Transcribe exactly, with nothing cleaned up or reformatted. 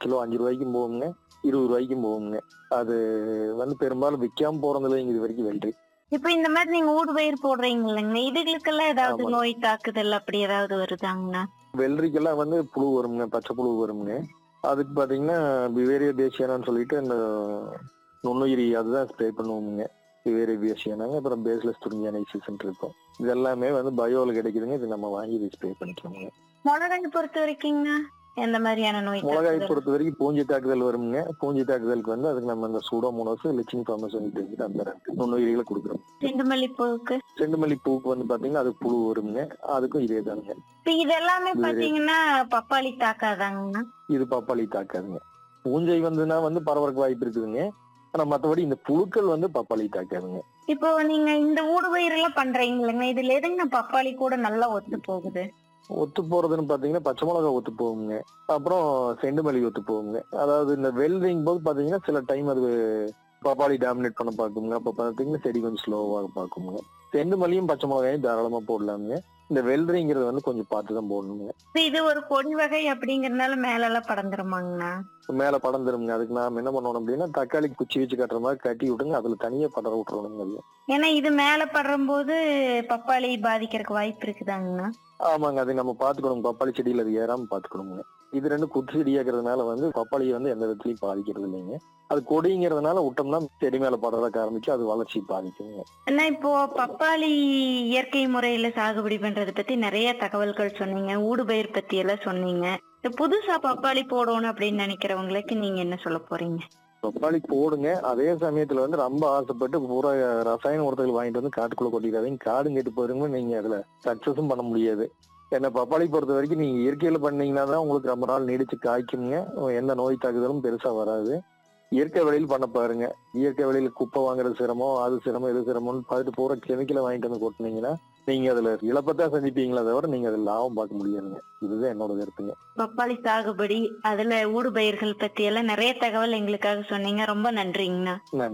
Kilo அஞ்சு ரூபாய்க்கும் போகுங்க, இருபது ரூபாய்க்கும் போகுங்க. அது வந்து பெரும்பாலும் விக்காம போறதில்லைங்க இது வரைக்கும் வெள்ளரி. இப்ப இந்த மாதிரி நீங்க ஊடுபயிர் போடுறீங்க இல்லைங்க, இதுகளுக்கெல்லாம் ஏதாவது ஆமாங்க. நோய் தாக்குதல் அப்படி ஏதாவது வருதாங்கண்ணா? வெள்ளரிக்கெல்லாம் வந்து புழு வருங்க, பச்சை புழு வருங்க. அதுக்கு பாத்தீங்கன்னா பிவேரியா பேசியானான்னு சொல்லிட்டு அந்த நுண்ணுயிரி அதுதான் ஸ்ப்ரே பண்ணுவோமுங்க. பிவேரியா பேசியானாங்க, அப்புறம் பேஸ்லெஸ் துரிஞ்சானைசிஸ் இருக்கும். இது எல்லாமே வந்து பயோல கிடைக்குதுங்க. இது நம்ம வாங்கி இது ஸ்ப்ரே பண்ணிக்கலாமுங்க. மிளகாய் பொறுத்த வரைக்குங்கண்ணா எந்த மாதிரியான நோய் மிளகாய் தாக்குதல்? பொறுத்த வரைக்கும் பூஞ்சி தாக்குதல் வருங்க. பூஞ்சி தாக்குதலுக்கு வந்து அதுக்கு நம்ம இந்த சூடோமோனாஸ், லிச்சிங் ஃபார்மஸ் சொல்லிட்டு அந்த ரெண்டு நுண்ணுயிரிகளை கொடுக்குறோம். செண்டு மல்லிப்பூவுக்கு? செண்டுமல்லி பூவுக்கு வந்து பாத்தீங்கன்னா அது புழு வருங்க. அதுக்கும் இதே தானுங்க. இப்ப இது எல்லாமே வேறு பாத்தீங்கன்னா பப்பாளி தாக்காதாங்கண்ணா? இது பப்பாளி தாக்காதுங்க. பூஞ்சை வந்துன்னா வந்து பரவறக்கு வாய்ப்பு இருக்குதுங்க. ஆனா மத்தபடி இந்த புழுக்கள் வந்து பப்பாளி தாக்காதுங்க. இப்போ நீங்க இந்த ஊடுபயிர் எல்லாம் பண்றீங்க இல்லைங்க, இதுல எதுங்க பப்பாளி கூட நல்லா ஒத்து போகுது? ஒத்து போறதுன்னு பாத்தீங்கன்னா பச்சை மிளகாய் ஒத்து போகுங்க. அப்புறம் செண்டுமல்லி ஒத்து போகுங்க. அதாவது இந்த வெல்டிங் போது பாத்தீங்கன்னா சில டைம் அது பப்பாளி டாமினேட் பண்ண பாக்குங்க. அப்ப பாத்தீங்கன்னா செடி கொஞ்சம் ஸ்லோவா பாக்குங்க. செண்டுமல்லியும் பச்சை மிளகாயும் தாராளமா போடலாமுங்க. இந்த வெள்ளரிங்கிறது வந்து கொஞ்சம் பார்த்துதான் போடணுங்க. இப்ப இது ஒரு கொடி வகை அப்படிங்கறதுனால மேல எல்லாம் படர்ந்துருமாங்கண்ணா? மேல படர்ந்துருங்க. அதுக்கு நாம என்ன பண்ணணும் அப்படின்னா தக்காளி குச்சி வச்சு கட்டுற மாதிரி கட்டி விட்டுங்க, அதுல தனியா படர விட்டுறணுங்க. அது ஏன்னா இது மேல படரும் போது பப்பாளி பாதிக்கிறதுக்கு வாய்ப்பு இருக்குதாங்கண்ணா? ஆமாங்க. அது நம்ம பாத்துக்கணும். பப்பாளி செடியில அது ஏறாம பாத்துக்கணுங்க. இது ரெண்டு குச்சி செடியாக்குறதுனால வந்து பப்பாளியை வந்து எந்த விதத்துலயும் பாதிக்கிறது இல்லைங்க. அது கொடிங்கிறதுனால விட்டோம்னா செடி மேல படறக்க ஆரம்பிச்சு அது வளர்ச்சி பாதிக்குங்க. அண்ணா இப்போ பப்பாளி இயற்கை முறையில சாகுபடி பண்றதை பத்தி நிறைய தகவல்கள் சொன்னீங்க, ஊடுபயிர் பத்தி எல்லாம் சொன்னீங்க. இப்ப புதுசா பப்பாளி போடணும் அப்படின்னு நினைக்கிறவங்களுக்கு நீங்க என்ன சொல்ல போறீங்க? பப்பாளி போடுங்க. அதே சமயத்துல வந்து ரொம்ப ஆசைப்பட்டு பூரா ரசாயன உரத்துகள் வாங்கிட்டு வந்து காட்டுக்குள்ள கொட்டிடாதீங்க. காடும் கெட்டு போயிருங்க. நீங்க அதுல சக்சஸும் பண்ண முடியாது. ஏன்னா பப்பாளி பொறுத்த வரைக்கும் நீங்க இயற்கையில பண்ணீங்கன்னா தான் உங்களுக்கு ரொம்ப நாள் நீடிச்சு காய்க்குங்க. எந்த நோய் தாக்குதலும் பெருசா வராது. இயற்கை வழியில் பண்ண பாருங்க. இயற்கை வழியில குப்பை வாங்குறது சிரமம், அது சிரமம், இது சிரமம்னு பார்த்துட்டு பூரா கெமிக்கலை வாங்கிட்டு வந்து கொட்டினீங்கன்னா நீங்க அதுல இழப்பத்தான் சந்திப்பீங்களே தவிர நீங்க அதுல லாபம் பார்க்க முடியாதுங்க. இதுதான் என்னோட கருத்துங்க. பப்பாளி சாகுபடி அதுல ஊடுபயிர்கள் பத்தி எல்லாம் நிறைய தகவல் எங்களுக்காக சொன்னீங்க. ரொம்ப நன்றிங்கண்ணா. நன்றி.